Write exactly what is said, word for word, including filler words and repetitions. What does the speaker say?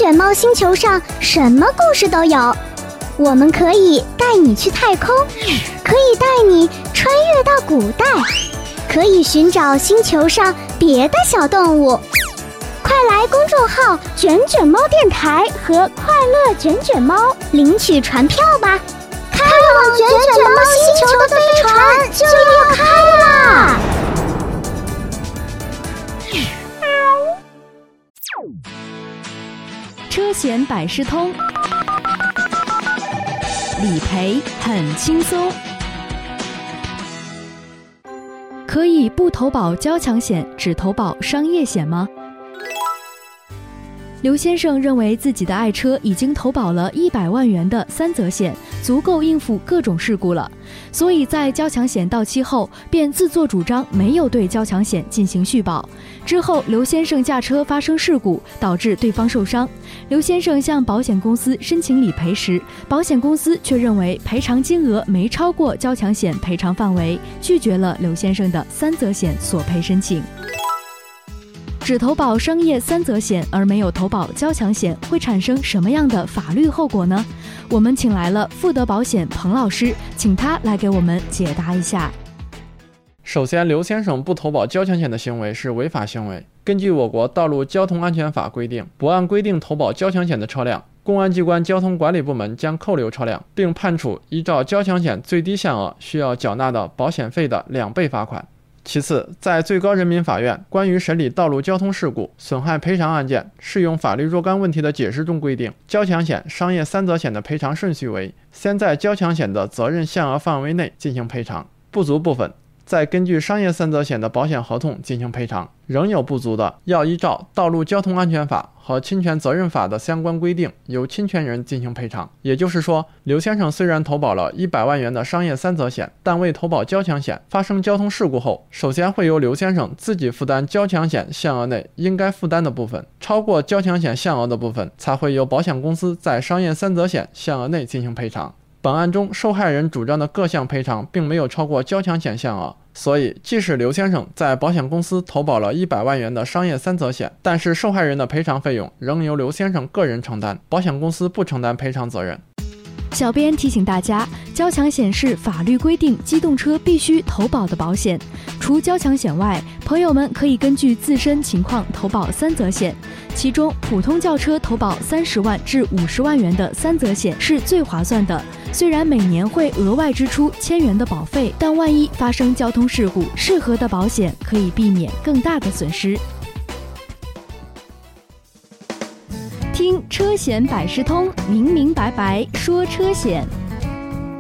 卷猫星球上什么故事都有，我们可以带你去太空，可以带你穿越到古代，可以寻找星球上别的小动物。快来公众号卷卷猫电台和快乐卷卷猫领取船票吧，开往卷卷猫星球的飞船就要开啦！ 车险百事通，理赔很轻松。可以不投保交强险，只投保商业险吗？刘先生认为自己的爱车已经投保了一百万元的三责险，足够应付各种事故了，所以在交强险到期后便自作主张没有对交强险进行续保。之后刘先生驾车发生事故，导致对方受伤。刘先生向保险公司申请理赔时，保险公司却认为赔偿金额没超过交强险赔偿范围，拒绝了刘先生的三责险索赔申请。只投保商业三责险而没有投保交强险，会产生什么样的法律后果呢？我们请来了富德保险彭老师，请他来给我们解答一下。 首先，刘先生不投保交强险的行为是违法行为。根据我国道路交通安全法规定，不按规定投保交强险的车辆，公安机关交通管理部门将扣留车辆，并判处依照交强险最低限额需要缴纳的保险费的两倍罚款。其次，在最高人民法院关于审理道路交通事故损害赔偿案件适用法律若干问题的解释中规定，交强险、商业三责险的赔偿顺序为：先在交强险的责任限额范围内进行赔偿，不足部分再根据商业三责险的保险合同进行赔偿，仍有不足的，要依照道路交通安全法和侵权责任法的相关规定，由侵权人进行赔偿。也就是说，刘先生虽然投保了一百万元的商业三责险，但未投保交强险，发生交通事故后，首先会由刘先生自己负担交强险限额内应该负担的部分，超过交强险限额的部分，才会由保险公司在商业三责险限额内进行赔偿。本案中，受害人主张的各项赔偿并没有超过交强险限额，所以即使刘先生在保险公司投保了一百万元的商业三责险，但是受害人的赔偿费用仍由刘先生个人承担，保险公司不承担赔偿责任。 小编提醒大家，交强险是法律规定机动车必须投保的保险。除交强险外，朋友们可以根据自身情况投保三责险，其中普通轿车投保三十万至五十万元的三责险是最划算的。虽然每年会额外支出千元的保费，但万一发生交通事故，适合的保险可以避免更大的损失。听车险百事通，明明白白说车险。